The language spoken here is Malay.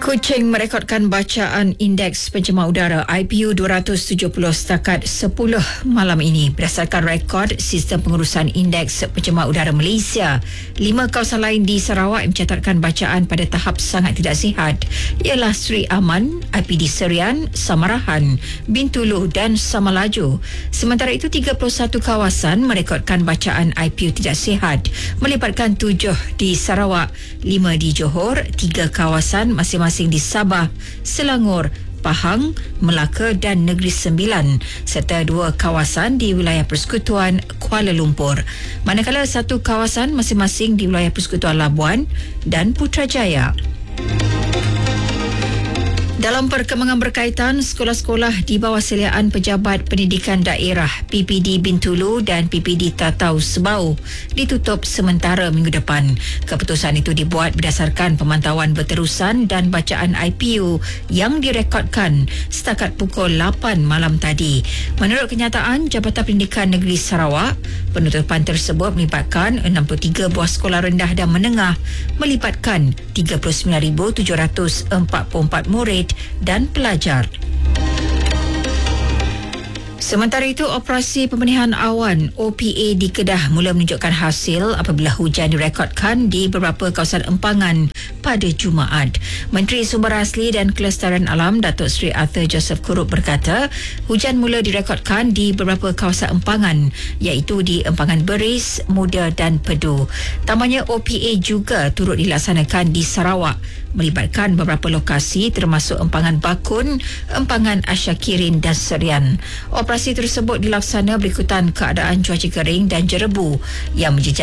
Kuching merekodkan bacaan Indeks Pencemar Udara IPU 270 setakat 10 malam ini. Berdasarkan rekod Sistem Pengurusan Indeks Pencemar Udara Malaysia, 5 kawasan lain di Sarawak yang mencatatkan bacaan pada tahap sangat tidak sihat ialah Seri Aman, IPD Serian, Samarahan, Bintulu dan Samalaju. Sementara itu, 31 kawasan merekodkan bacaan IPU tidak sihat, melibatkan 7 di Sarawak, 5 di Johor, 3 kawasan masing-masing di Sabah, Selangor, Pahang, Melaka dan Negeri Sembilan serta 2 kawasan di wilayah Persekutuan Kuala Lumpur. Manakala 1 kawasan masing-masing di wilayah Persekutuan Labuan dan Putrajaya. Dalam perkembangan berkaitan, sekolah-sekolah di bawah seliaan Pejabat Pendidikan Daerah PPD Bintulu dan PPD Tatau Sebau ditutup sementara minggu depan. Keputusan itu dibuat berdasarkan pemantauan berterusan dan bacaan IPU yang direkodkan setakat pukul 8 malam tadi. Menurut kenyataan Jabatan Pendidikan Negeri Sarawak, penutupan tersebut melibatkan 63 buah sekolah rendah dan menengah, melibatkan 39,744 murid dan pelajar. Sementara itu, operasi pembenihan awan OPA di Kedah mula menunjukkan hasil apabila hujan direkodkan di beberapa kawasan empangan pada Jumaat. Menteri Sumber Asli dan Kelestarian Alam Datuk Seri Arthur Joseph Kurup berkata, hujan mula direkodkan di beberapa kawasan empangan iaitu di Empangan Beris, Muda dan Pedu. Tambahnya, OPA juga turut dilaksanakan di Sarawak, melibatkan beberapa lokasi termasuk Empangan Bakun, Empangan Asyakirin dan Serian. Operasi tersebut dilaksana berikutan keadaan cuaca kering dan jerebu yang menjejaskan